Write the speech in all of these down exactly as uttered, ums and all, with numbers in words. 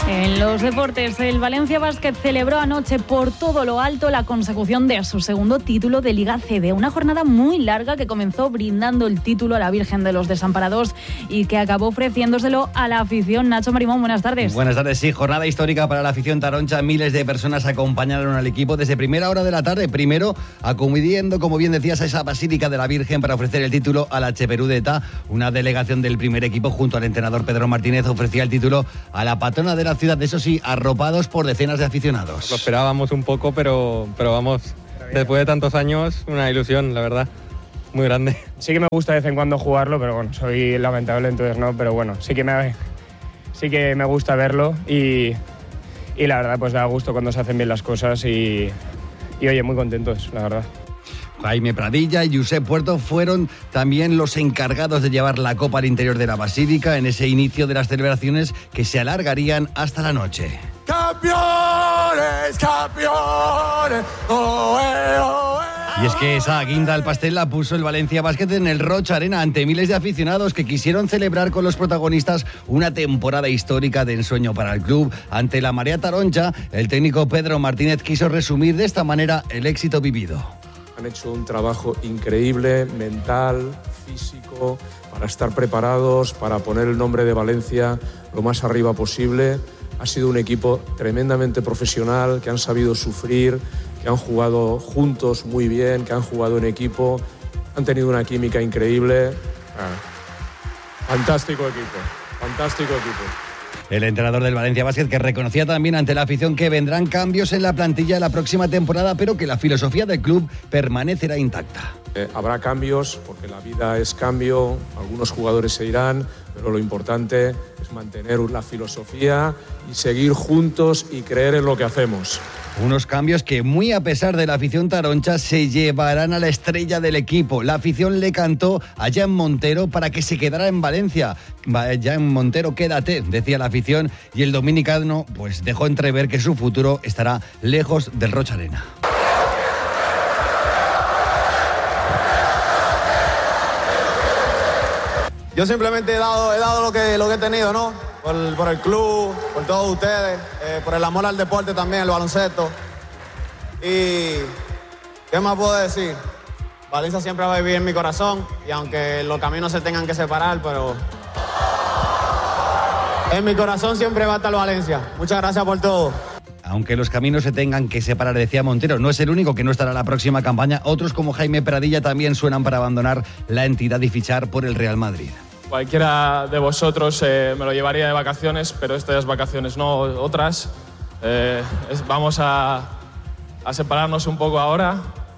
En los deportes, el Valencia Basket celebró anoche por todo lo alto la consecución de su segundo título de Liga C B. Una jornada muy larga que comenzó brindando el título a la Virgen de los Desamparados y que acabó ofreciéndoselo a la afición. Nacho Marimón, buenas tardes. Buenas tardes, sí, jornada histórica para la afición taroncha. Miles de personas acompañaron al equipo desde primera hora de la tarde. Primero, acudiendo, como bien decías, a esa Basílica de la Virgen para ofrecer el título a la Cheperudeta. Una delegación del primer equipo junto al entrenador Pedro Martínez ofrecía el título a la patrona de la ciudad, de eso sí, arropados por decenas de aficionados. Lo esperábamos un poco, pero, pero vamos, después de tantos años, una ilusión, la verdad, muy grande. Sí que me gusta de vez en cuando jugarlo, pero bueno, soy lamentable, entonces no, pero bueno, sí que me, sí que me gusta verlo y, y la verdad pues da gusto cuando se hacen bien las cosas y, y oye, muy contentos, la verdad. Jaime Pradilla y Josep Puerto fueron también los encargados de llevar la copa al interior de la Basílica en ese inicio de las celebraciones que se alargarían hasta la noche. ¡Campeones, campeones! ¡Oh, eh, oh, eh! Y es que esa guinda al pastel la puso el Valencia Basket en el Rocha Arena ante miles de aficionados que quisieron celebrar con los protagonistas una temporada histórica de ensueño para el club. Ante la marea taroncha, el técnico Pedro Martínez quiso resumir de esta manera el éxito vivido. Han hecho un trabajo increíble, mental, físico, para estar preparados, para poner el nombre de Valencia lo más arriba posible. Ha sido un equipo tremendamente profesional, que han sabido sufrir, que han jugado juntos muy bien, que han jugado en equipo, han tenido una química increíble. Ah, fantástico equipo, fantástico equipo. El entrenador del Valencia Basket, que reconocía también ante la afición que vendrán cambios en la plantilla la próxima temporada, pero que la filosofía del club permanecerá intacta. Eh, habrá cambios, porque la vida es cambio, algunos jugadores se irán, pero lo importante es mantener la filosofía y seguir juntos y creer en lo que hacemos. Unos cambios que, muy a pesar de la afición taroncha, se llevarán a la estrella del equipo. La afición le cantó a Jan Montero para que se quedara en Valencia. Jan Montero, quédate, decía la afición, y el dominicano pues dejó entrever que su futuro estará lejos del Rocha Arena. Yo simplemente he dado, he dado lo, que, lo que he tenido, ¿no? Por, por el club, por todos ustedes, eh, por el amor al deporte también, el baloncesto. Y, ¿qué más puedo decir? Valencia siempre va a vivir en mi corazón y aunque los caminos se tengan que separar, pero en mi corazón siempre va a estar Valencia. Muchas gracias por todo. Aunque los caminos se tengan que separar, decía Montero, no es el único que no estará en la próxima campaña. Otros como Jaime Pradilla también suenan para abandonar la entidad y fichar por el Real Madrid. Cualquiera de vosotros eh, me lo llevaría de vacaciones, pero estas vacaciones no, otras. Eh, es, vamos a, a separarnos un poco ahora.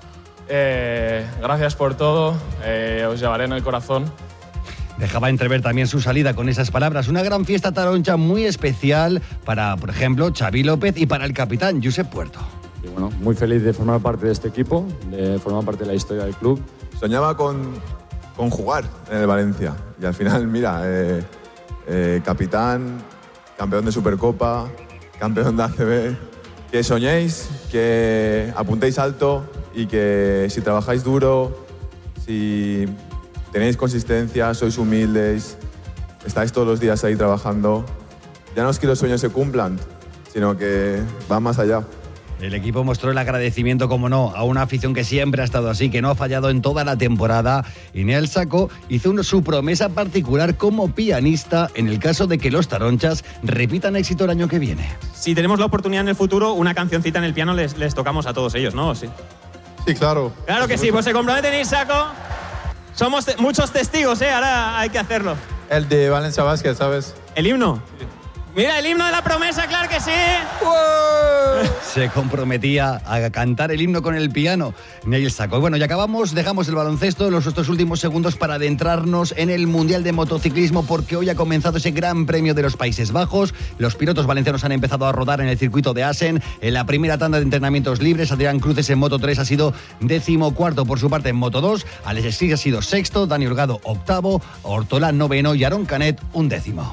Eh, gracias por todo, eh, os llevaré en el corazón. Dejaba entrever también su salida con esas palabras. Una gran fiesta taroncha muy especial para, por ejemplo, Xavi López y para el capitán Josep Puerto. Y bueno, muy feliz de formar parte de este equipo, de formar parte de la historia del club. Soñaba con, con jugar en el Valencia y al final, mira, eh, eh, capitán, campeón de Supercopa, campeón de A C B. Que soñéis, que apuntéis alto y que si trabajáis duro, si tenéis consistencia, sois humildes, estáis todos los días ahí trabajando, ya no es que los sueños se cumplan, sino que van más allá. El equipo mostró el agradecimiento, como no, a una afición que siempre ha estado así, que no ha fallado en toda la temporada. Y Neal Sacco hizo una, su promesa particular como pianista en el caso de que los taronchas repitan éxito el año que viene. Si tenemos la oportunidad en el futuro, una cancioncita en el piano les, les tocamos a todos ellos, ¿no? Sí, sí, claro. Claro que sí, pues se comprometen ir, Sacco. Somos te- muchos testigos, ¿eh? Ahora hay que hacerlo. El de Valencia Basket, ¿sabes? ¿El himno? Sí. Mira, el himno de la promesa, claro que sí. ¡Wow! Se comprometía a cantar el himno con el piano. Neil Sacco. Bueno, y acabamos, dejamos el baloncesto los estos últimos segundos para adentrarnos en el Mundial de Motociclismo, porque hoy ha comenzado ese Gran Premio de los Países Bajos. Los pilotos valencianos han empezado a rodar en el circuito de Assen. En la primera tanda de entrenamientos libres, Adrián Cruces en Moto tres ha sido decimocuarto. Por su parte, en Moto dos, Alex Esquí ha sido sexto, Dani Holgado octavo, Ortolán noveno y Aaron Canet un décimo.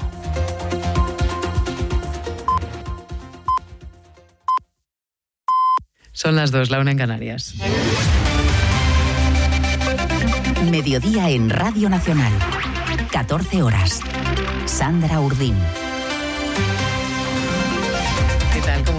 Son las dos, la una en Canarias. Mediodía en Radio Nacional. catorce horas. Sandra Urdín.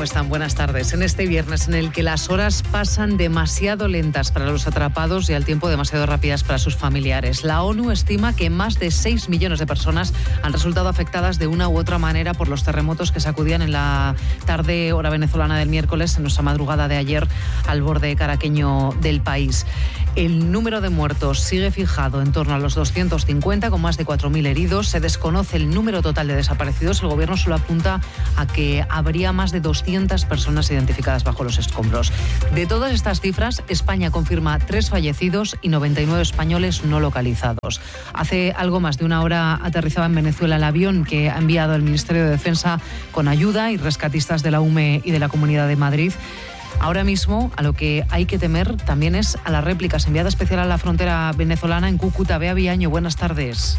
están? Buenas tardes. En este viernes en el que las horas pasan demasiado lentas para los atrapados y al tiempo demasiado rápidas para sus familiares, la ONU estima que más de seis millones de personas han resultado afectadas de una u otra manera por los terremotos que sacudían en la tarde hora venezolana del miércoles, en nuestra madrugada de ayer, al borde caraqueño del país. El número de muertos sigue fijado en torno a los doscientos cincuenta, con más de cuatro mil heridos. Se desconoce el número total de desaparecidos. El gobierno solo apunta a que habría más de doscientas personas identificadas bajo los escombros. De todas estas cifras, España confirma tres fallecidos y noventa y nueve españoles no localizados. Hace algo más de una hora aterrizaba en Venezuela el avión que ha enviado el Ministerio de Defensa con ayuda y rescatistas de la U M E y de la Comunidad de Madrid. Ahora mismo, a lo que hay que temer también es a las réplicas. Enviada especial a la frontera venezolana en Cúcuta, Bea Viaño, buenas tardes.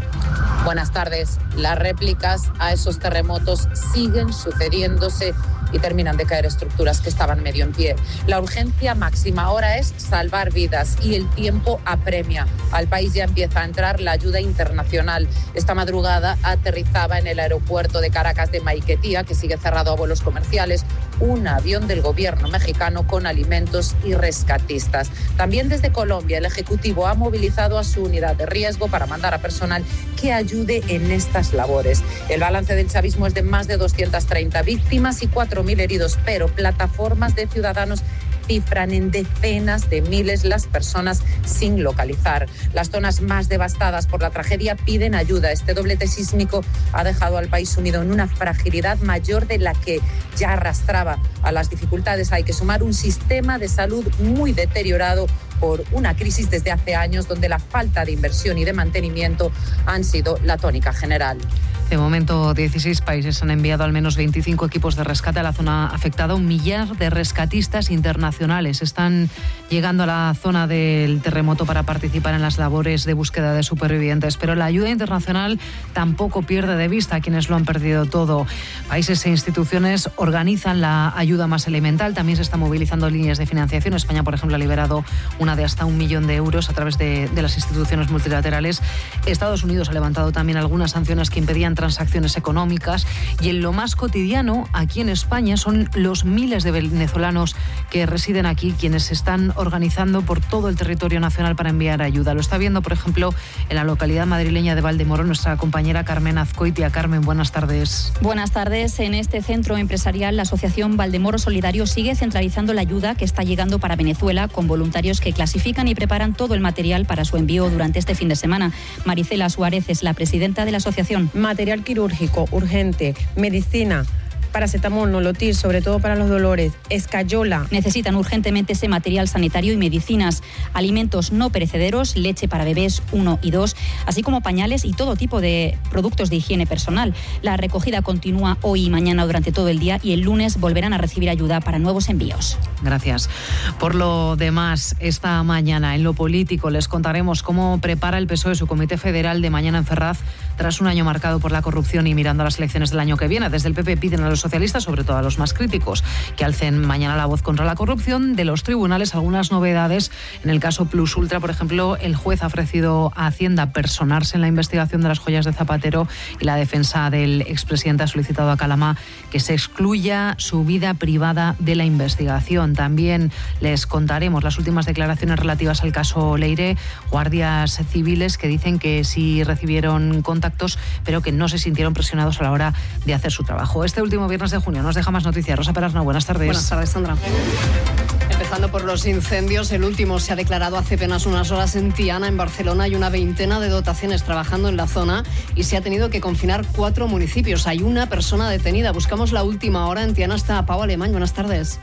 Buenas tardes. Las réplicas a esos terremotos siguen sucediéndose y terminan de caer estructuras que estaban medio en pie. La urgencia máxima ahora es salvar vidas y el tiempo apremia. Al país ya empieza a entrar la ayuda internacional. Esta madrugada aterrizaba en el aeropuerto de Caracas de Maiquetía, que sigue cerrado a vuelos comerciales, un avión del gobierno mexicano con alimentos y rescatistas. También desde Colombia, el Ejecutivo ha movilizado a su unidad de riesgo para mandar a personal que ayude en estas labores. El balance del chavismo es de más de doscientas treinta víctimas y cuatro mil heridos, pero plataformas de ciudadanos cifran en decenas de miles las personas sin localizar. Las zonas más devastadas por la tragedia piden ayuda. Este doblete sísmico ha dejado al país sumido en una fragilidad mayor de la que ya arrastraba. A las dificultades hay que sumar un sistema de salud muy deteriorado por una crisis desde hace años, donde la falta de inversión y de mantenimiento han sido la tónica general. De momento, dieciséis países han enviado al menos veinticinco equipos de rescate a la zona afectada. Un millar de rescatistas internacionales están llegando a la zona del terremoto para participar en las labores de búsqueda de supervivientes. Pero la ayuda internacional tampoco pierde de vista a quienes lo han perdido todo. Países e instituciones organizan la ayuda más elemental. También se están movilizando líneas de financiación. España, por ejemplo, ha liberado una de hasta un millón de euros a través de, de las instituciones multilaterales. Estados Unidos ha levantado también algunas sanciones que impedían transacciones económicas, y en lo más cotidiano aquí en España son los miles de venezolanos que residen aquí quienes se están organizando por todo el territorio nacional para enviar ayuda. Lo está viendo, por ejemplo, en la localidad madrileña de Valdemoro nuestra compañera Carmen Azcoitia. Carmen, buenas tardes. Buenas tardes. En este centro empresarial, la asociación Valdemoro Solidario sigue centralizando la ayuda que está llegando para Venezuela, con voluntarios que clasifican y preparan todo el material para su envío durante este fin de semana. Maricela Suárez es la presidenta de la asociación. Material quirúrgico, urgente, medicina, paracetamol, nolotil, sobre todo para los dolores, escayola. Necesitan urgentemente ese material sanitario y medicinas, alimentos no perecederos, leche para bebés uno y dos, así como pañales y todo tipo de productos de higiene personal. La recogida continúa hoy y mañana durante todo el día, y el lunes volverán a recibir ayuda para nuevos envíos. Gracias. Por lo demás, esta mañana en lo político les contaremos cómo prepara el P S O E su comité federal de mañana en Ferraz, tras un año marcado por la corrupción y mirando a las elecciones del año que viene. Desde el P P piden a los socialistas, sobre todo a los más críticos, que alcen mañana la voz contra la corrupción. De los tribunales, algunas novedades. En el caso Plus Ultra, por ejemplo, el juez ha ofrecido a Hacienda personarse en la investigación de las joyas de Zapatero, y la defensa del expresidente ha solicitado a Calama que se excluya su vida privada de la investigación. También les contaremos las últimas declaraciones relativas al caso Leire. Guardias civiles que dicen que sí recibieron contactos, pero que no se sintieron presionados a la hora de hacer su trabajo. Este último viernes de junio nos deja más noticias. Rosa Perarna, buenas tardes. Buenas tardes, Sandra. Empezando por los incendios, el último se ha declarado hace apenas unas horas en Tiana, en Barcelona. Hay una veintena de dotaciones trabajando en la zona y se ha tenido que confinar cuatro municipios. Hay una persona detenida. Buscamos la última hora. En Tiana está Pau Alemán. Buenas tardes.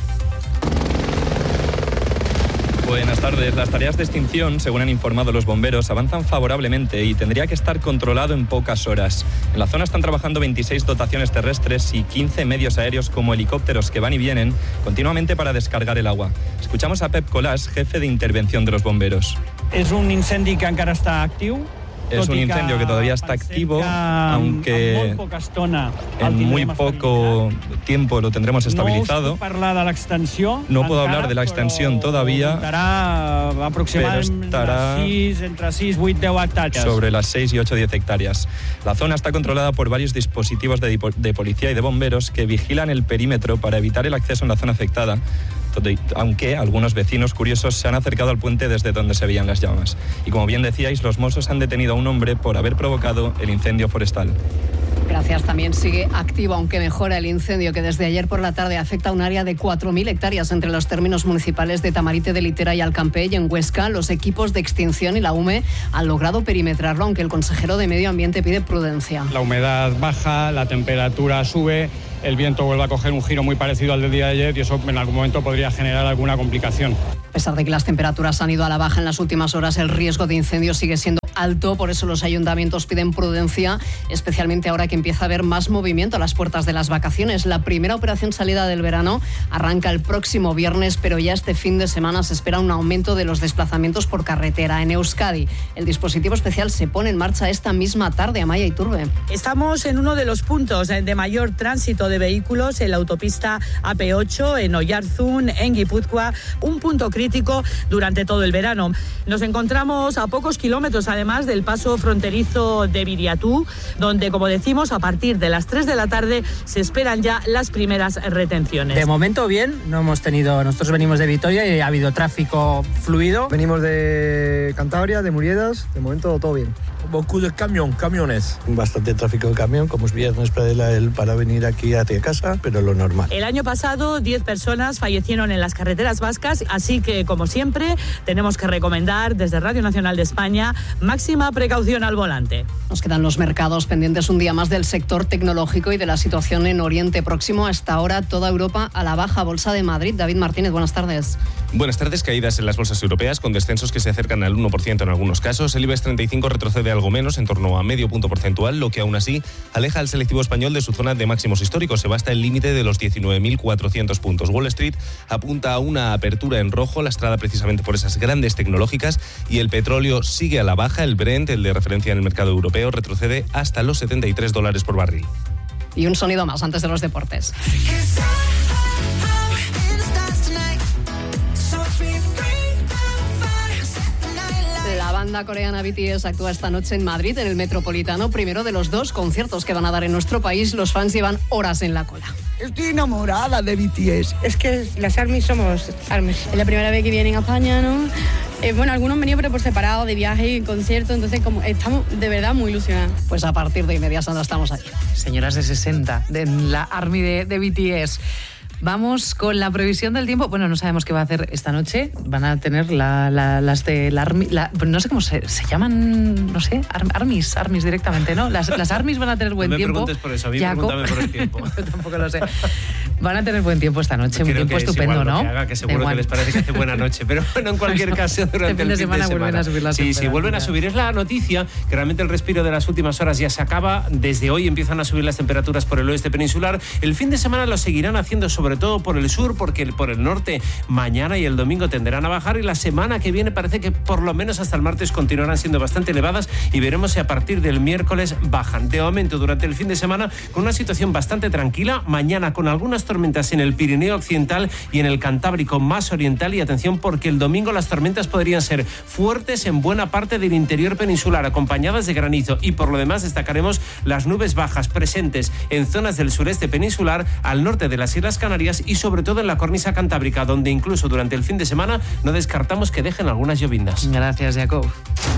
Buenas tardes. Las tareas de extinción, según han informado los bomberos, avanzan favorablemente y tendría que estar controlado en pocas horas. En la zona están trabajando veintiséis dotaciones terrestres y quince medios aéreos como helicópteros que van y vienen continuamente para descargar el agua. Escuchamos a Pep Colàs, jefe de intervención de los bomberos. És un incendi que encara està actiu, Es un incendio que todavía está activo, aunque en muy poco tiempo lo tendremos estabilizado. No puedo hablar de la extensión todavía, pero estará sobre las seis y ocho, diez hectáreas. La zona está controlada por varios dispositivos de, de policía y de bomberos que vigilan el perímetro para evitar el acceso en la zona afectada, aunque algunos vecinos curiosos se han acercado al puente desde donde se veían las llamas. Y como bien decíais, los Mossos han detenido a un hombre por haber provocado el incendio forestal. Gracias. También sigue activo, aunque mejora el incendio que desde ayer por la tarde afecta a un área de cuatro mil hectáreas entre los términos municipales de Tamarite de Litera y Alcampell. En Huesca, los equipos de extinción y la U M E han logrado perimetrarlo, aunque el consejero de Medio Ambiente pide prudencia. La humedad baja, la temperatura sube, el viento vuelve a coger un giro muy parecido al del día de ayer y eso en algún momento podría generar alguna complicación. A pesar de que las temperaturas han ido a la baja en las últimas horas, el riesgo de incendio sigue siendo alto, por eso los ayuntamientos piden prudencia, especialmente ahora que empieza a haber más movimiento a las puertas de las vacaciones. La primera operación salida del verano arranca el próximo viernes, pero ya este fin de semana se espera un aumento de los desplazamientos por carretera. En Euskadi, el dispositivo especial se pone en marcha esta misma tarde. Amaya Iturbe. Estamos en uno de los puntos de mayor tránsito de vehículos, en la autopista A P ocho, en Oyarzún, en Guipúzcoa, un punto crítico durante todo el verano. Nos encontramos a pocos kilómetros, además, del paso fronterizo de Viriatú, donde, como decimos, a partir de las tres de la tarde se esperan ya las primeras retenciones. De momento bien, no hemos tenido, nosotros venimos de Vitoria y ha habido tráfico fluido. Venimos de Cantabria, de Muriedas, de momento todo bien. Beaucoup de camión, camiones. Bastante tráfico de camión, como es viernes para, el, para venir aquí hacia casa, pero lo normal. El año pasado, diez personas fallecieron en las carreteras vascas, así que, como siempre, tenemos que recomendar desde Radio Nacional de España máxima precaución al volante. Nos quedan los mercados pendientes un día más del sector tecnológico y de la situación en Oriente Próximo. Hasta ahora, toda Europa a la baja. Bolsa de Madrid. David Martínez, buenas tardes. Buenas tardes. Caídas en las bolsas europeas con descensos que se acercan al uno por ciento en algunos casos. El IBEX treinta y cinco retrocede algo menos, en torno a medio punto porcentual, lo que aún así aleja al selectivo español de su zona de máximos históricos. Se va hasta el límite de los diecinueve mil cuatrocientos puntos. Wall Street apunta a una apertura en rojo, lastrada precisamente por esas grandes tecnológicas, y el petróleo sigue a la baja. El Brent, el de referencia en el mercado europeo, retrocede hasta los setenta y tres dólares por barril. Y un sonido más antes de los deportes. La banda coreana B T S actúa esta noche en Madrid, en el Metropolitano, primero de los dos conciertos que van a dar en nuestro país. Los fans llevan horas en la cola. Estoy enamorada de B T S. Es que las ARMY somos ARMY. Es la primera vez que vienen a España, ¿no? Eh, bueno, algunos han venido pero por separado, de viaje y concierto, entonces como estamos de verdad muy ilusionados. Pues a partir de inmediato estamos aquí. Señoras de sesenta, de la ARMY de, de B T S. Vamos con la previsión del tiempo. Bueno, no sabemos qué va a hacer esta noche. Van a tener la, la, las de la Army, la, no sé cómo se, se llaman, no sé, armis, armis directamente, ¿no? Las, las armis van a tener buen no me tiempo. No me preguntes por eso, a mí Jacob, pregúntame por el tiempo. Yo tampoco lo sé. Van a tener buen tiempo esta noche, un tiempo estupendo, ¿no? Que haga, que seguro que les parece que hace buena noche, pero bueno, en cualquier caso, durante el fin de semana, vuelven a subir las Sí, sí, vuelven a subir. Es la noticia que realmente el respiro de las últimas horas ya se acaba. Desde hoy empiezan a subir las temperaturas por el oeste peninsular. El fin de semana lo seguirán haciendo sobre todo por el sur, porque por el norte mañana y el domingo tenderán a bajar, y la semana que viene parece que por lo menos hasta el martes continuarán siendo bastante elevadas, y veremos si a partir del miércoles bajan. De momento, durante el fin de semana, con una situación bastante tranquila, mañana con algunas tormentas en el Pirineo Occidental y en el Cantábrico más oriental, y atención porque el domingo las tormentas podrían ser fuertes en buena parte del interior peninsular, acompañadas de granizo, y por lo demás destacaremos las nubes bajas presentes en zonas del sureste peninsular, al norte de las Islas Canarias y sobre todo en la cornisa cantábrica, donde incluso durante el fin de semana no descartamos que dejen algunas llovindas. Gracias, Jacob.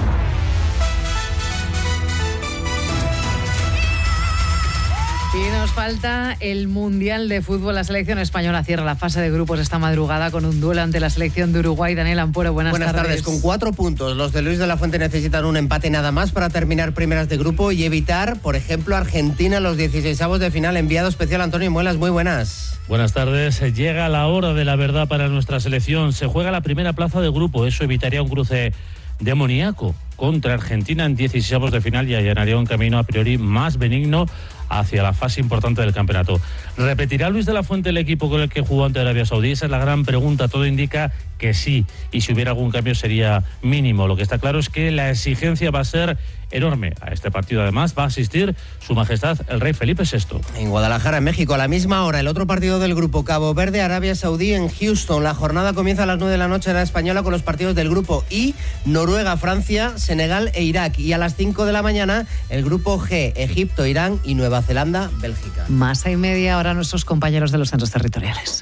Y nos falta el Mundial de Fútbol. La selección española cierra la fase de grupos esta madrugada con un duelo ante la selección de Uruguay. Daniel Ampuero, buenas, buenas tardes. tardes. Con cuatro puntos, los de Luis de la Fuente necesitan un empate nada más para terminar primeras de grupo y evitar, por ejemplo, Argentina en los dieciseisavos de final. Enviado especial Antonio Muelas, muy buenas. Buenas tardes. Llega la hora de la verdad para nuestra selección. Se juega la primera plaza de grupo. Eso evitaría un cruce demoníaco contra Argentina en dieciseisavos de final y allanaría un camino a priori más benigno hacia la fase importante del campeonato. ¿Repetirá Luis de la Fuente el equipo con el que jugó ante Arabia Saudí? Esa es la gran pregunta. Todo indica que sí, y si hubiera algún cambio sería mínimo. Lo que está claro es que la exigencia va a ser enorme. A este partido además va a asistir Su Majestad el Rey Felipe sexto. En Guadalajara, en México, a la misma hora, el otro partido del grupo, Cabo Verde, Arabia Saudí en Houston. La jornada comienza a las nueve de la noche en la española con los partidos del grupo I, Noruega, Francia, Senegal e Irak. Y a las cinco de la mañana, el grupo G, Egipto, Irán y Nueva Zelanda, Bélgica. Más y media ahora nuestros compañeros de los centros territoriales.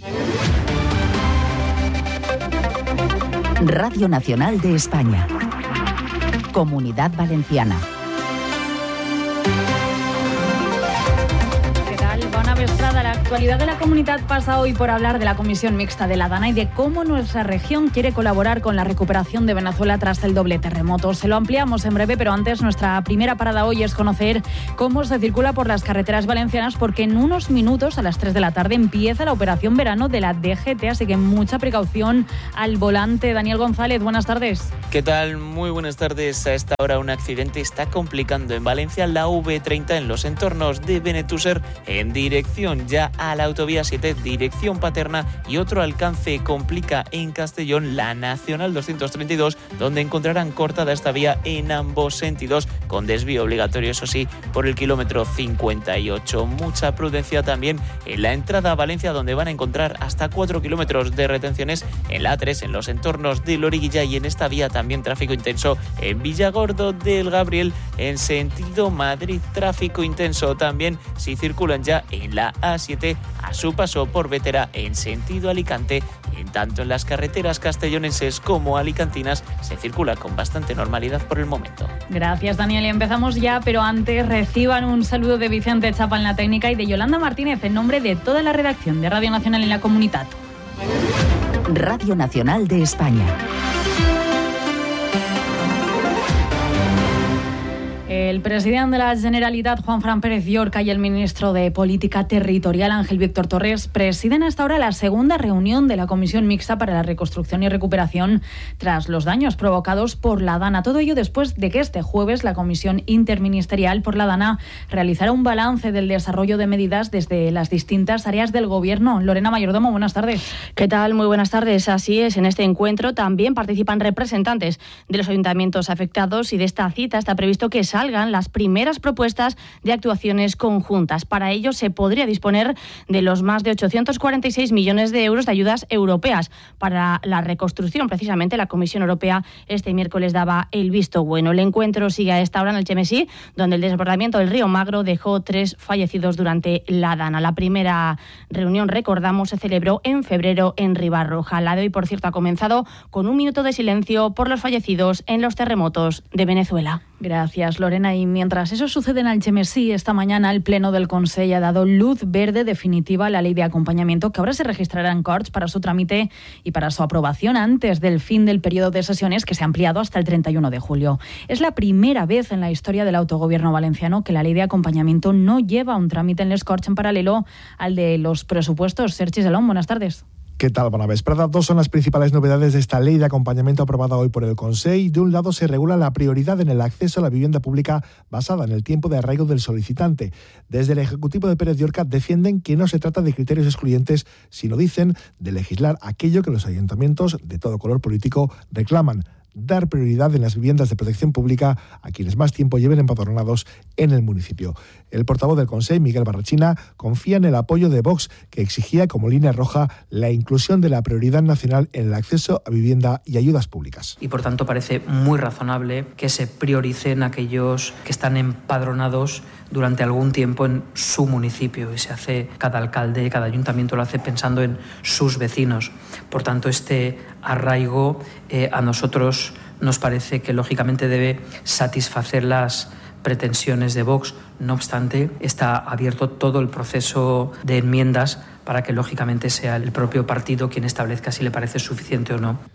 Radio Nacional de España. Comunidad Valenciana. Bona vesprada. La actualidad de la comunidad pasa hoy por hablar de la Comisión Mixta de la Dana y de cómo nuestra región quiere colaborar con la recuperación de Venezuela tras el doble terremoto. Se lo ampliamos en breve, pero antes nuestra primera parada hoy es conocer cómo se circula por las carreteras valencianas, porque en unos minutos, a las tres de la tarde, empieza la operación verano de la D G T, así que mucha precaución al volante. Daniel González, buenas tardes. ¿Qué tal? Muy buenas tardes. A esta hora un accidente está complicando en Valencia la V treinta en los entornos de Benetúser en dirección ya a la autovía siete, dirección Paterna, y otro alcance complica en Castellón la Nacional doscientos treinta y dos, donde encontrarán cortada esta vía en ambos sentidos, con desvío obligatorio, eso sí, por el kilómetro cincuenta y ocho. Mucha prudencia también en la entrada a Valencia, donde van a encontrar hasta cuatro kilómetros de retenciones en la A tres, en los entornos de Loriguilla, y en esta vía también tráfico intenso en Villagordo del Gabriel, en sentido Madrid. Tráfico intenso también si circulan ya en la A siete a su paso por Vetera en sentido Alicante. En tanto en las carreteras castellonenses como alicantinas se circula con bastante normalidad por el momento. Gracias, Daniel. Y empezamos ya, pero antes reciban un saludo de Vicente Chapa en la técnica y de Yolanda Martínez en nombre de toda la redacción de Radio Nacional en la Comunidad. Radio Nacional de España. El presidente de la Generalitat, Juan Fran Pérez Llorca, y el ministro de Política Territorial, Ángel Víctor Torres, presiden hasta ahora la segunda reunión de la Comisión Mixta para la Reconstrucción y Recuperación tras los daños provocados por la Dana. Todo ello después de que este jueves la Comisión Interministerial por la Dana realizara un balance del desarrollo de medidas desde las distintas áreas del Gobierno. Lorena Mayordomo, buenas tardes. ¿Qué tal? Muy buenas tardes. Así es, en este encuentro también participan representantes de los ayuntamientos afectados, y de esta cita está previsto que salgan las primeras propuestas de actuaciones conjuntas. Para ello se podría disponer de los más de ochocientos cuarenta y seis millones de euros de ayudas europeas para la reconstrucción. Precisamente la Comisión Europea este miércoles daba el visto bueno. El encuentro sigue a esta hora en el Chemesí, donde el desbordamiento del río Magro dejó tres fallecidos durante la Dana. La primera reunión, recordamos, se celebró en febrero en Ribarroja. La de hoy, por cierto, ha comenzado con un minuto de silencio por los fallecidos en los terremotos de Venezuela. Gracias, Lorena. Y mientras eso sucede en Algemesí, esta mañana el Pleno del Consell ha dado luz verde definitiva a la ley de acompañamiento, que ahora se registrará en Corts para su trámite y para su aprobación antes del fin del periodo de sesiones, que se ha ampliado hasta el treinta y uno de julio. Es la primera vez en la historia del autogobierno valenciano que la ley de acompañamiento no lleva un trámite en les Corts en paralelo al de los presupuestos. Sergi Salón, buenas tardes. ¿Qué tal? Bona vesprada. Dos son las principales novedades de esta ley de acompañamiento aprobada hoy por el Consell. De un lado, se regula la prioridad en el acceso a la vivienda pública basada en el tiempo de arraigo del solicitante. Desde el Ejecutivo de Pérez Llorca defienden que no se trata de criterios excluyentes, sino, dicen, de legislar aquello que los ayuntamientos de todo color político reclaman: dar prioridad en las viviendas de protección pública a quienes más tiempo lleven empadronados en el municipio. El portavoz del Consell, Miguel Barrachina, confía en el apoyo de Vox, que exigía como línea roja la inclusión de la prioridad nacional en el acceso a vivienda y ayudas públicas. Y por tanto parece muy razonable que se prioricen aquellos que están empadronados durante algún tiempo en su municipio, y se hace, cada alcalde, cada ayuntamiento lo hace pensando en sus vecinos. Por tanto, este arraigo eh, a nosotros nos parece que lógicamente debe satisfacer las pretensiones de Vox. No obstante, está abierto todo el proceso de enmiendas para que lógicamente sea el propio partido quien establezca si le parece suficiente o no.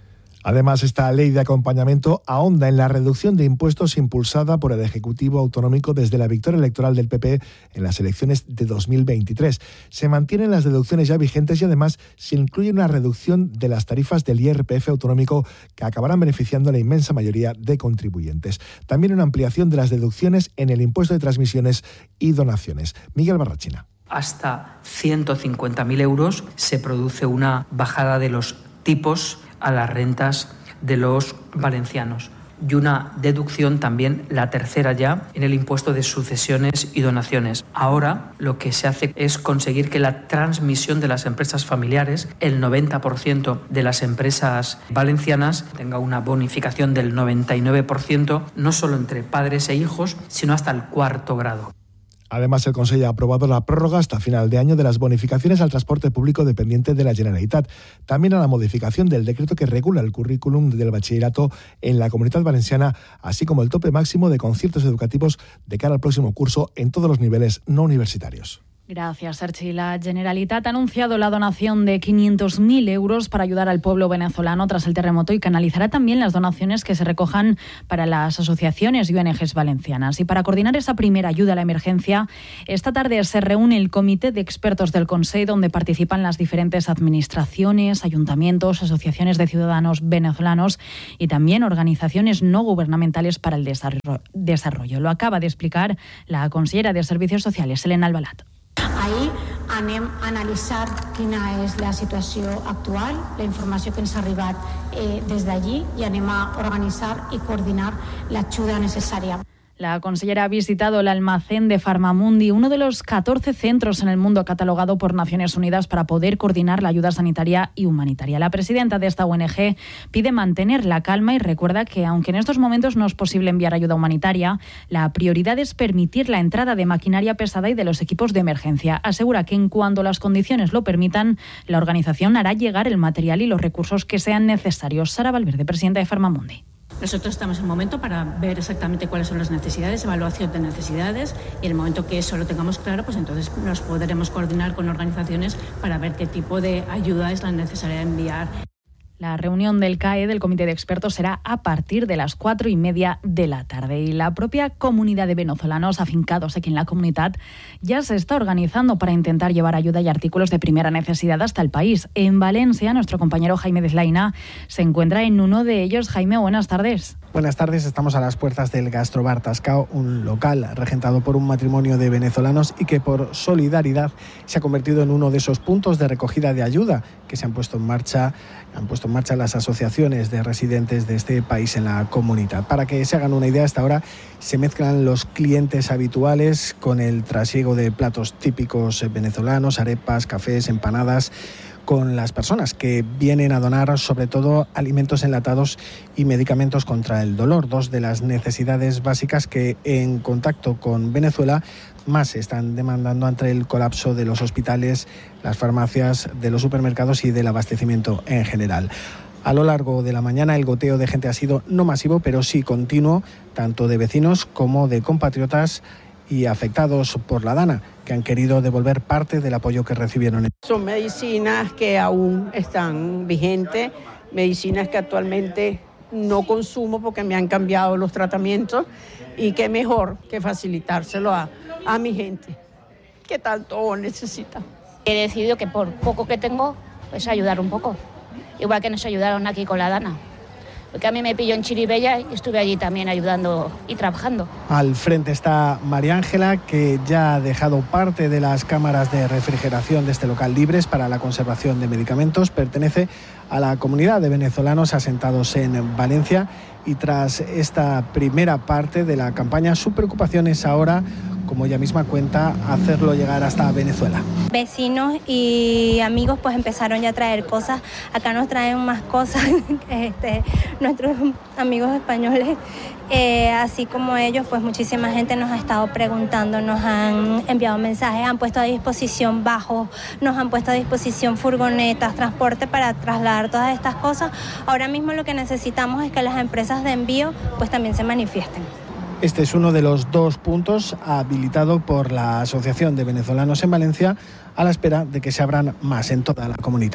Además, esta ley de acompañamiento ahonda en la reducción de impuestos impulsada por el Ejecutivo Autonómico desde la victoria electoral del P P en las elecciones de dos mil veintitrés. Se mantienen las deducciones ya vigentes y además se incluye una reducción de las tarifas del I R P F autonómico que acabarán beneficiando a la inmensa mayoría de contribuyentes. También una ampliación de las deducciones en el impuesto de transmisiones y donaciones. Miguel Barrachina. Hasta ciento cincuenta mil euros se produce una bajada de los tipos a las rentas de los valencianos y una deducción también, la tercera ya, en el impuesto de sucesiones y donaciones. Ahora lo que se hace es conseguir que la transmisión de las empresas familiares, el noventa por ciento de las empresas valencianas, tenga una bonificación del noventa y nueve por ciento, no solo entre padres e hijos, sino hasta el cuarto grado. Además, el Consejo ha aprobado la prórroga hasta final de año de las bonificaciones al transporte público dependiente de la Generalitat. También a la modificación del decreto que regula el currículum del bachillerato en la Comunidad Valenciana, así como el tope máximo de conciertos educativos de cara al próximo curso en todos los niveles no universitarios. Gracias, Sergi. La Generalitat ha anunciado la donación de quinientos mil euros para ayudar al pueblo venezolano tras el terremoto y canalizará también las donaciones que se recojan para las asociaciones y O N Ges valencianas. Y para coordinar esa primera ayuda a la emergencia, esta tarde se reúne el Comité de Expertos del Consejo, donde participan las diferentes administraciones, ayuntamientos, asociaciones de ciudadanos venezolanos y también organizaciones no gubernamentales para el desarrollo. Lo acaba de explicar la consellera de Servicios Sociales, Elena Albalat. Ahir anem a analitzar quina és la situació actual, la informació que ens ha arribat eh, des d'allí i anem a organitzar i coordinar l'ajuda necessària. La consellera ha visitado el almacén de Farmamundi, uno de los catorce centros en el mundo catalogado por Naciones Unidas para poder coordinar la ayuda sanitaria y humanitaria. La presidenta de esta O N G pide mantener la calma y recuerda que, aunque en estos momentos no es posible enviar ayuda humanitaria, la prioridad es permitir la entrada de maquinaria pesada y de los equipos de emergencia. Asegura que en cuanto las condiciones lo permitan, la organización hará llegar el material y los recursos que sean necesarios. Sara Valverde, presidenta de Farmamundi. Nosotros estamos en el momento para ver exactamente cuáles son las necesidades, evaluación de necesidades, y en el momento que eso lo tengamos claro, pues entonces nos podremos coordinar con organizaciones para ver qué tipo de ayuda es la necesaria enviar. La reunión del C A E, del Comité de Expertos, será a partir de las cuatro y media de la tarde. Y la propia comunidad de venezolanos afincados aquí en la comunidad ya se está organizando para intentar llevar ayuda y artículos de primera necesidad hasta el país. En Valencia, nuestro compañero Jaime Deslaina se encuentra en uno de ellos. Jaime, buenas tardes. Buenas tardes, estamos a las puertas del Gastrobar Tascao, un local regentado por un matrimonio de venezolanos y que por solidaridad se ha convertido en uno de esos puntos de recogida de ayuda que se han puesto en marcha, han puesto en marcha las asociaciones de residentes de este país en la comunidad. Para que se hagan una idea, hasta ahora se mezclan los clientes habituales con el trasiego de platos típicos venezolanos, arepas, cafés, empanadas, con las personas que vienen a donar sobre todo alimentos enlatados y medicamentos contra el dolor, dos de las necesidades básicas que en contacto con Venezuela más se están demandando ante el colapso de los hospitales, las farmacias, de los supermercados y del abastecimiento en general. A lo largo de la mañana el goteo de gente ha sido no masivo, pero sí continuo, tanto de vecinos como de compatriotas y afectados por la Dana, que han querido devolver parte del apoyo que recibieron. Son medicinas que aún están vigentes, medicinas que actualmente no consumo porque me han cambiado los tratamientos, y qué mejor que facilitárselo a, a mi gente, que tanto necesita. He decidido que por poco que tengo, pues ayudar un poco, igual que nos ayudaron aquí con la Dana. Porque a mí me pilló en Chiribella y estuve allí también ayudando y trabajando. Al frente está María Ángela, que ya ha dejado parte de las cámaras de refrigeración de este local libres para la conservación de medicamentos. Pertenece a la comunidad de venezolanos asentados en Valencia y tras esta primera parte de la campaña, su preocupación es ahora, como ella misma cuenta, hacerlo llegar hasta Venezuela. Vecinos y amigos pues empezaron ya a traer cosas. Acá nos traen más cosas este, nuestros amigos españoles, eh, así como ellos, pues muchísima gente nos ha estado preguntando, nos han enviado mensajes, han puesto a disposición bajos, nos han puesto a disposición furgonetas, transporte para trasladar todas estas cosas. Ahora mismo lo que necesitamos es que las empresas de envío pues también se manifiesten. Este es uno de los dos puntos habilitado por la Asociación de Venezolanos en Valencia, a la espera de que se abran más en toda la comunidad.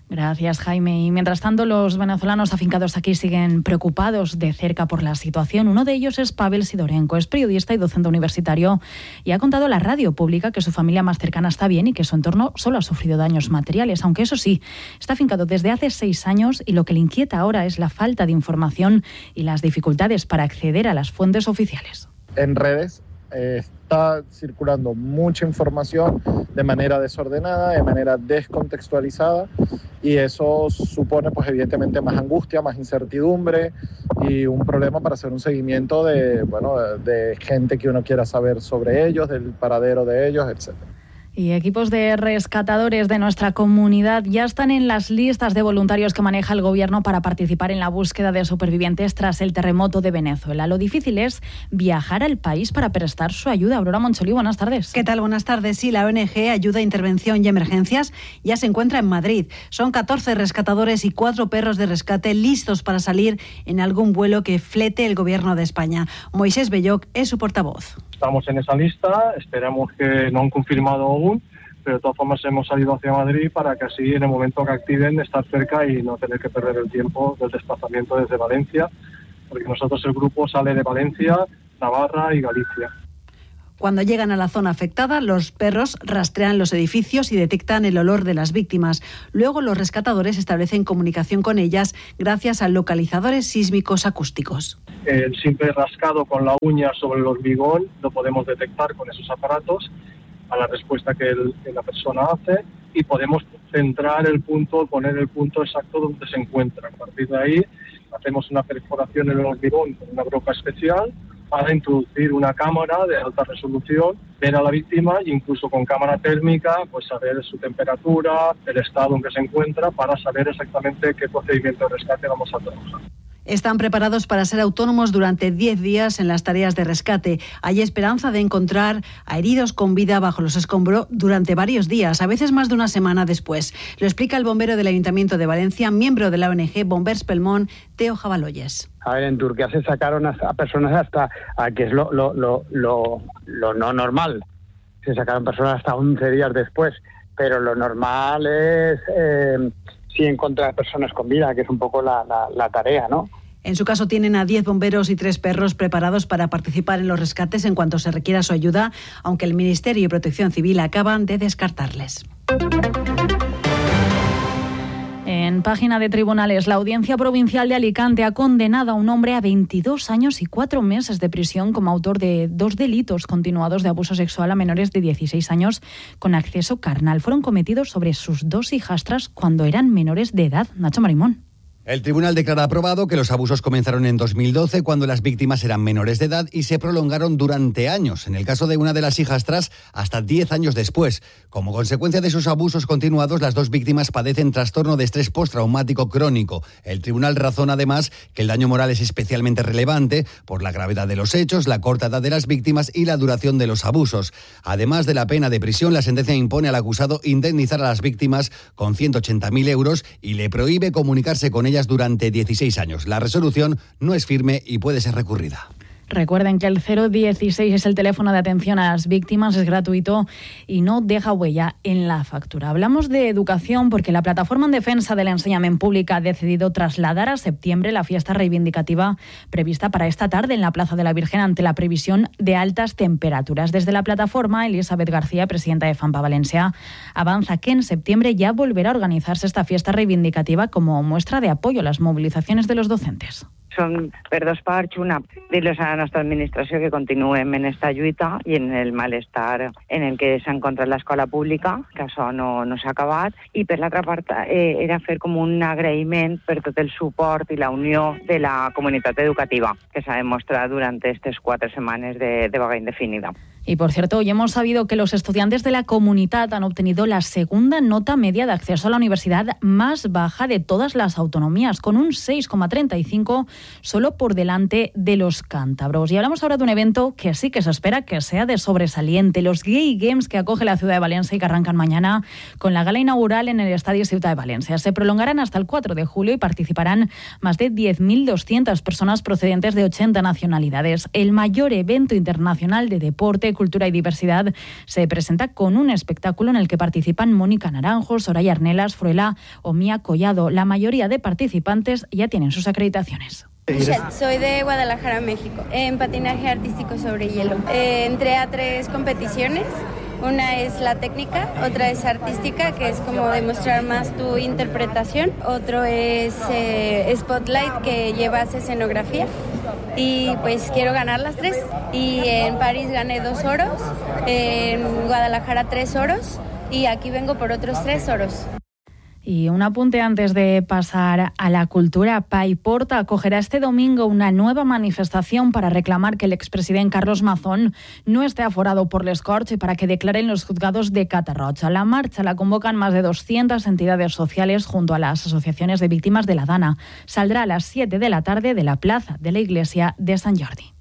Gracias, Jaime. Y mientras tanto, los venezolanos afincados aquí siguen preocupados de cerca por la situación. Uno de ellos es Pavel Sidorenko, es periodista y docente universitario y ha contado a la radio pública que su familia más cercana está bien y que su entorno solo ha sufrido daños materiales, aunque eso sí, está afincado desde hace seis años y lo que le inquieta ahora es la falta de información y las dificultades para acceder a las fuentes oficiales. En redes eh, está circulando mucha información de manera desordenada, de manera descontextualizada, y eso supone pues evidentemente más angustia, más incertidumbre y un problema para hacer un seguimiento de, bueno, de gente que uno quiera saber sobre ellos, del paradero de ellos, etcétera. Y equipos de rescatadores de nuestra comunidad ya están en las listas de voluntarios que maneja el Gobierno para participar en la búsqueda de supervivientes tras el terremoto de Venezuela. Lo difícil es viajar al país para prestar su ayuda. Aurora Moncholí, buenas tardes. ¿Qué tal? Buenas tardes. Sí, la O N G Ayuda, Intervención y Emergencias ya se encuentra en Madrid. Son catorce rescatadores y cuatro perros de rescate listos para salir en algún vuelo que flete el Gobierno de España. Moisés Belloc es su portavoz. Estamos en esa lista, esperamos que no han confirmado aún, pero de todas formas hemos salido hacia Madrid para que así en el momento que activen estar cerca y no tener que perder el tiempo del desplazamiento desde Valencia, porque nosotros el grupo sale de Valencia, Navarra y Galicia. Cuando llegan a la zona afectada, los perros rastrean los edificios y detectan el olor de las víctimas. Luego los rescatadores establecen comunicación con ellas gracias a localizadores sísmicos acústicos. El simple rascado con la uña sobre el hormigón lo podemos detectar con esos aparatos a la respuesta que, el, que la persona hace y podemos centrar el punto, poner el punto exacto donde se encuentra. A partir de ahí hacemos una perforación en el hormigón con una broca especial para introducir una cámara de alta resolución, ver a la víctima e incluso con cámara térmica, pues saber su temperatura, el estado en que se encuentra, para saber exactamente qué procedimiento de rescate vamos a trabajar. Están preparados para ser autónomos durante diez días en las tareas de rescate. Hay esperanza de encontrar a heridos con vida bajo los escombros durante varios días, a veces más de una semana después. Lo explica el bombero del Ayuntamiento de Valencia, miembro de la O N G Bombers Pelmón, Teo Jabaloyes. A ver, en Turquía se sacaron a personas hasta, a, que es lo, lo, lo, lo, lo no normal, se sacaron personas hasta once días después, pero lo normal es eh, sí encontrar personas con vida, que es un poco la, la, la tarea, ¿no? En su caso tienen a diez bomberos y tres perros preparados para participar en los rescates en cuanto se requiera su ayuda, aunque el Ministerio de Protección Civil acaban de descartarles. En página de tribunales, la Audiencia Provincial de Alicante ha condenado a un hombre a veintidós años y cuatro meses de prisión como autor de dos delitos continuados de abuso sexual a menores de dieciséis años con acceso carnal. Fueron cometidos sobre sus dos hijastras cuando eran menores de edad. Nacho Marimón. El tribunal declara aprobado que los abusos comenzaron en dos mil doce cuando las víctimas eran menores de edad y se prolongaron durante años, en el caso de una de las hijastras hasta diez años después. Como consecuencia de esos abusos continuados, las dos víctimas padecen trastorno de estrés postraumático crónico. El tribunal razona además que el daño moral es especialmente relevante por la gravedad de los hechos, la corta edad de las víctimas y la duración de los abusos. Además de la pena de prisión, la sentencia impone al acusado indemnizar a las víctimas con ciento ochenta mil euros y le prohíbe comunicarse con ellas durante dieciséis años. La resolución no es firme y puede ser recurrida. Recuerden que el cero dieciséis es el teléfono de atención a las víctimas, es gratuito y no deja huella en la factura. Hablamos de educación porque la Plataforma en Defensa del Enseñament Públic ha decidido trasladar a septiembre la fiesta reivindicativa prevista para esta tarde en la Plaza de la Virgen ante la previsión de altas temperaturas. Desde la plataforma, Elizabeth García, presidenta de FAMPA Valencia, avanza que en septiembre ya volverá a organizarse esta fiesta reivindicativa como muestra de apoyo a las movilizaciones de los docentes. Són per dos parts, una, dir-los a la nostra administració que continuem en esta lluita i en el malestar en el que s'ha encontrat l'escola pública, que això no, no s'ha acabat, i per l'altra part eh, era fer com un agraïment per tot el suport i la unió de la comunitat educativa que s'ha demostrat durant aquestes quatre setmanes de, de vaga indefinida. Y por cierto, hoy hemos sabido que los estudiantes de la comunidad han obtenido la segunda nota media de acceso a la universidad más baja de todas las autonomías, con un seis coma treinta y cinco, solo por delante de los cántabros. Y hablamos ahora de un evento que sí que se espera que sea de sobresaliente, los Gay Games que acoge la ciudad de Valencia y que arrancan mañana con la gala inaugural en el Estadio Ciutat de Valencia. Se prolongarán hasta el cuatro de julio y participarán más de diez mil doscientas personas procedentes de ochenta nacionalidades. El mayor evento internacional de deporte de Cultura y Diversidad se presenta con un espectáculo en el que participan Mónica Naranjo, Soraya Arnelas, Fruela o Mía Collado. La mayoría de participantes ya tienen sus acreditaciones. Michelle, soy de Guadalajara, México, en patinaje artístico sobre hielo. Eh, entré a tres competiciones. Una es la técnica, otra es artística, que es como demostrar más tu interpretación. Otro es eh, Spotlight, que llevas escenografía. Y pues quiero ganar las tres. Y en París gané dos oros, en Guadalajara tres oros y aquí vengo por otros tres oros. Y un apunte antes de pasar a la cultura. Paiporta acogerá este domingo una nueva manifestación para reclamar que el expresidente Carlos Mazón no esté aforado por les Corts y para que declaren los juzgados de Catarroja. La marcha la convocan más de doscientas entidades sociales junto a las asociaciones de víctimas de la Dana. Saldrá a las siete de la tarde de la plaza de la iglesia de Sant Jordi.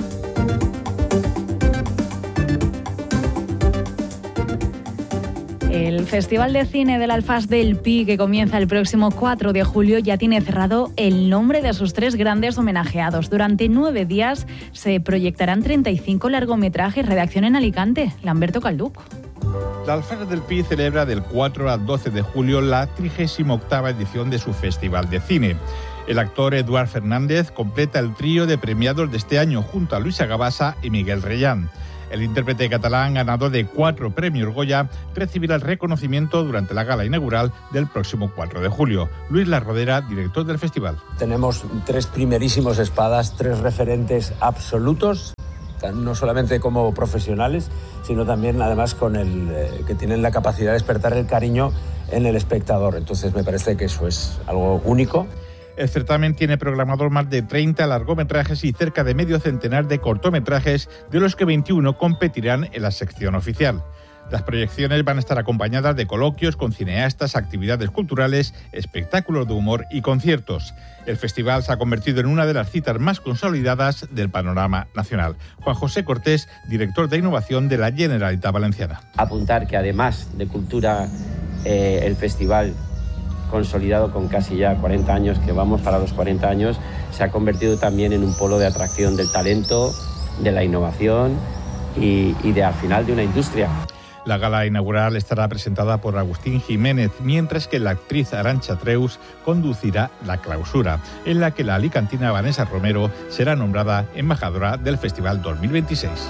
El Festival de Cine del Alfàs del Pi, que comienza el próximo cuatro de julio, ya tiene cerrado el nombre de sus tres grandes homenajeados. Durante nueve días se proyectarán treinta y cinco largometrajes. Redacción en Alicante, Lamberto Calduc. L'Alfàs del Pi celebra del cuatro al doce de julio la trigésima octava edición de su Festival de Cine. El actor Eduard Fernández completa el trío de premiados de este año junto a Luisa Gabasa y Miguel Reyán. El intérprete catalán, ganador de cuatro premios Goya, recibirá el reconocimiento durante la gala inaugural del próximo cuatro de julio. Luis Larrodera, director del festival. Tenemos tres primerísimos espadas, tres referentes absolutos, no solamente como profesionales, sino también además con el eh, que tienen la capacidad de despertar el cariño en el espectador. Entonces me parece que eso es algo único. El certamen tiene programados más de treinta largometrajes y cerca de medio centenar de cortometrajes, de los que veintiuno competirán en la sección oficial. Las proyecciones van a estar acompañadas de coloquios con cineastas, actividades culturales, espectáculos de humor y conciertos. El festival se ha convertido en una de las citas más consolidadas del panorama nacional. Juan José Cortés, director de innovación de la Generalitat Valenciana. Apuntar que además de cultura, eh, el festival, consolidado con casi ya cuarenta años, que vamos para los cuarenta años, se ha convertido también en un polo de atracción del talento, de la innovación y, y de al final de una industria. La gala inaugural estará presentada por Agustín Jiménez, mientras que la actriz Arantxa Treus conducirá la clausura, en la que la alicantina Vanessa Romero será nombrada embajadora del Festival dos mil veintiséis.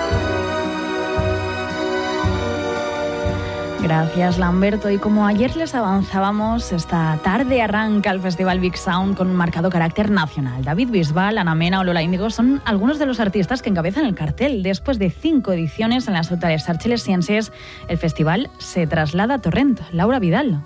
Gracias, Lamberto. Y como ayer les avanzábamos, esta tarde arranca el Festival Big Sound con un marcado carácter nacional. David Bisbal, Ana Mena o Lola Índigo son algunos de los artistas que encabezan el cartel. Después de cinco ediciones en las ciutats sarchelesienses, el festival se traslada a Torrent. Laura Vidal.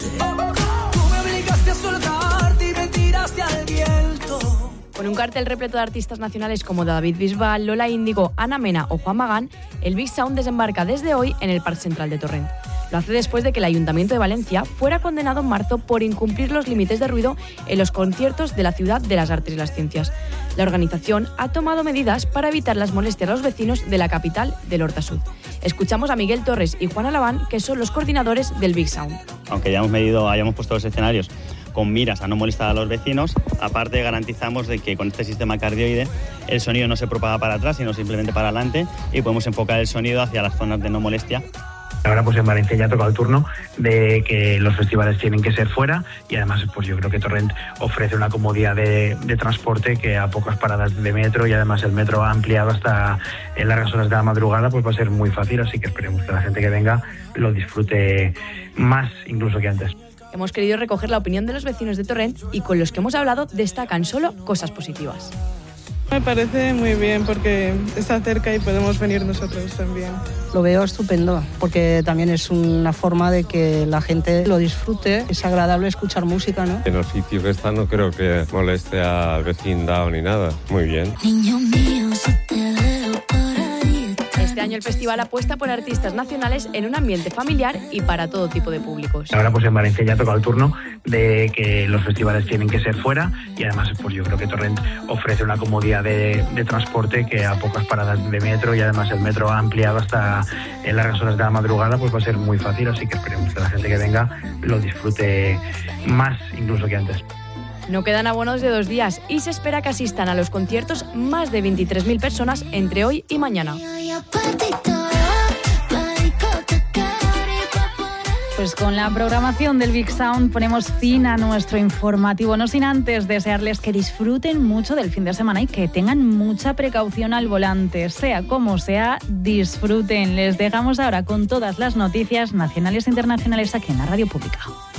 Con un cartel repleto de artistas nacionales como David Bisbal, Lola Índigo, Ana Mena o Juan Magán, el Big Sound desembarca desde hoy en el Parc Central de Torrent. Lo hace después de que el Ayuntamiento de Valencia fuera condenado en marzo por incumplir los límites de ruido en los conciertos de la Ciudad de las Artes y las Ciencias. La organización ha tomado medidas para evitar las molestias a los vecinos de la capital del Horta Sud. Escuchamos a Miguel Torres y Juan Alaván, que son los coordinadores del Big Sound. Aunque ya hemos medido, hayamos puesto los escenarios con miras a no molestar a los vecinos, aparte garantizamos de que con este sistema cardioide el sonido no se propaga para atrás, sino simplemente para adelante, y podemos enfocar el sonido hacia las zonas de no molestia. Ahora pues en Valencia ya ha tocado el turno de que los festivales tienen que ser fuera, y además pues yo creo que Torrent ofrece una comodidad de, de transporte que a pocas paradas de metro, y además el metro ha ampliado hasta en largas horas de la madrugada, pues va a ser muy fácil, así que esperemos que la gente que venga lo disfrute más incluso que antes. Hemos querido recoger la opinión de los vecinos de Torrent y con los que hemos hablado destacan solo cosas positivas. Me parece muy bien porque está cerca y podemos venir nosotros también. Lo veo estupendo porque también es una forma de que la gente lo disfrute. Es agradable escuchar música, ¿no? En el sitio que está no creo que moleste al vecindad ni nada. Muy bien. Niño mío, si te veo por ahí. Este año el festival apuesta por artistas nacionales en un ambiente familiar y para todo tipo de públicos. Ahora pues en Valencia ya ha tocado el turno de que los festivales tienen que ser fuera, y además pues yo creo que Torrent ofrece una comodidad de, de transporte que a pocas paradas de metro, y además el metro ha ampliado hasta en largas horas de la madrugada, pues va a ser muy fácil, así que esperemos que la gente que venga lo disfrute más incluso que antes. No quedan abonos de dos días y se espera que asistan a los conciertos más de veintitrés mil personas entre hoy y mañana. Pues con la programación del Big Sound ponemos fin a nuestro informativo, no sin antes desearles que disfruten mucho del fin de semana y que tengan mucha precaución al volante. Sea como sea, disfruten. Les dejamos ahora con todas las noticias nacionales e internacionales aquí en la Radio Pública.